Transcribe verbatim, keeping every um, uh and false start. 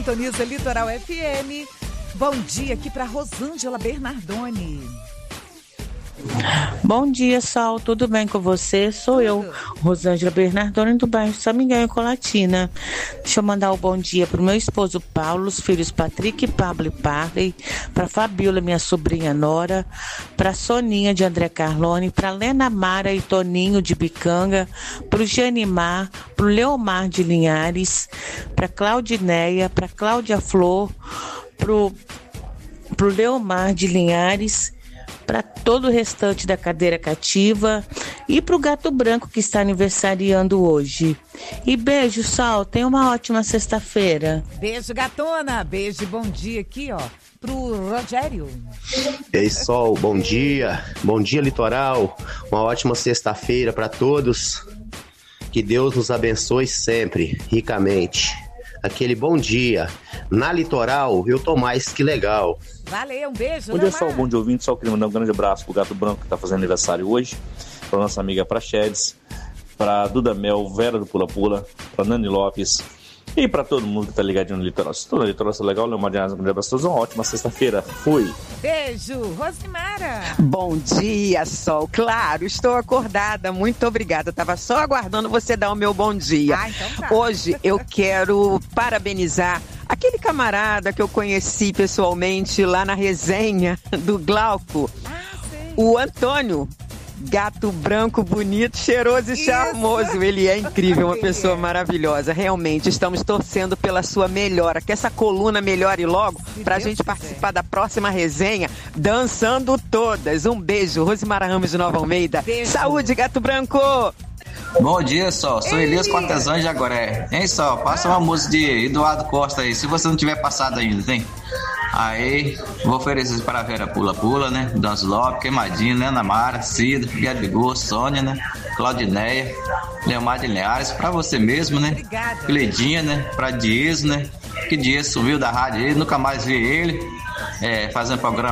Sintoniza Litoral F M. Bom dia aqui para Rosângela Bernardoni. Bom dia, Sol. Tudo bem com você? Sou Tudo. eu, Rosângela Bernardoni, do bairro São Miguel, em Colatina. Deixa eu mandar o um bom dia pro meu esposo Paulo, os filhos Patrick, Pablo e Parley, pra Fabiola, minha sobrinha Nora, pra Soninha de André Carlone, pra Lena Mara e Toninho de Bicanga, pro Janimar, pro Leomar de Linhares, pra Claudineia, pra Cláudia Flor, pro, pro Leomar de Linhares, para todo o restante da cadeira cativa e para o Gato Branco que está aniversariando hoje. E beijo, Sol, tenha uma ótima sexta-feira. Beijo, gatona, beijo e bom dia aqui, ó, pro Rogério. Ei, Sol, bom dia, bom dia, Litoral, uma ótima sexta-feira para todos, que Deus nos abençoe sempre, ricamente. Aquele bom dia. Na Litoral, eu tô mais que legal. Valeu, um beijo. Bom dia, Sol, bom dia, ouvinte. Só queria mandar um grande abraço pro Gato Branco, que tá fazendo aniversário hoje, pra nossa amiga Praxedes, pra Duda Mel, Vera do Pula Pula, pra Nani Lopes e pra todo mundo que tá ligadinho no Litoral. Se todo no Litoral tá legal, Leomar de Linhares, um grande abraço a todos. Uma ótima sexta-feira. Fui. Beijo, Rosimara. Bom dia, Sol. Claro, estou acordada. Muito obrigada. Tava só aguardando você dar o meu bom dia. Ah, então tá. Hoje eu quero parabenizar aquele camarada que eu conheci pessoalmente lá na resenha do Glauco, ah, o Antônio. Gato branco, bonito, cheiroso e Isso. charmoso. Ele é incrível, uma pessoa maravilhosa. Realmente, estamos torcendo pela sua melhora. Que essa coluna melhore logo, Se pra Deus gente quiser. participar da próxima resenha, dançando todas. Um beijo, Rosimara Ramos de Nova Almeida. Beijo. Saúde, Gato Branco! Bom dia, Sol. Sou Ei. Elias Cortesão de Jagoré. Hein, Sol? Passa uma música de Eduardo Costa aí, se você não tiver passado ainda, tem? Aí, vou oferecer para a Vera Pula Pula, né? Danço Lopes, Queimadinho, né? Ana Mara, Cida, Gabigol, Sônia, né? Claudineia, Leomar de Linhares, pra você mesmo, né? Obrigada. Cledinha, né? Pra Dias, né? Que Dias sumiu da rádio aí, nunca mais vi ele. É, fazendo programa